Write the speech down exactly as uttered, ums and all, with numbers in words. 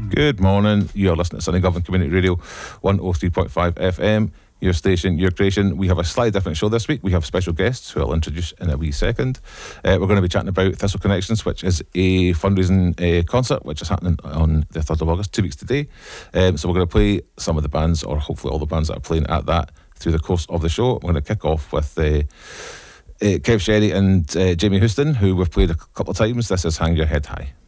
Good morning. You're listening to Sunny Govan Community Radio, one oh three point five F M. Your station, your creation. We have a slightly different show this week. We have special guests who I'll introduce in a wee second. Uh, we're going to be chatting about Thistle Connections, which is a fundraising uh, concert which is happening on the third of August, two weeks today. Um, so we're going to play some of the bands, or hopefully all the bands that are playing at that through the course of the show. We're going to kick off with uh, uh, Kev Sherry and uh, Jamie Houston, who we've played a couple of times. This is Hang Your Head High.